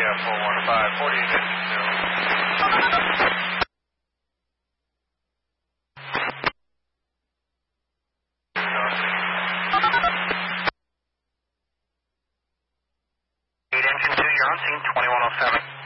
415, 4852. 8 engine 2, you're on scene, 2107.